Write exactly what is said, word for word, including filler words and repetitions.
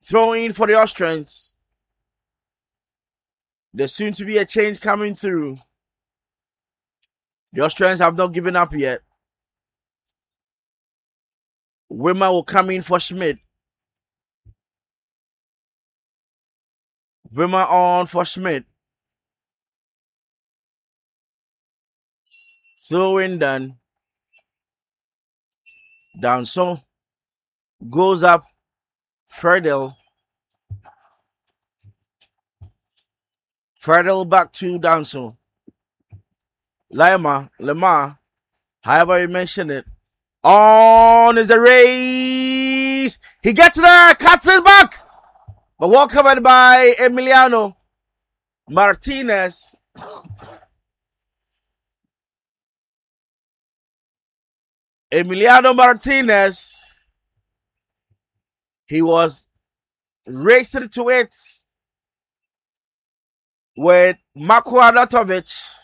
throw in for the Austrians. There seems to be a change coming through. The Austrians have not given up yet. Wimmer will come in for Schmidt. Wimmer on for Schmidt. Throw in done. Down so. Goes up. Friedel. Friedel back to down so. Lima. Lemar. However you mention it. On is the race. He gets there. Cuts it back. But well covered by Emiliano Martinez. Emiliano Martinez. He was racing to it with Marko Arnautovic.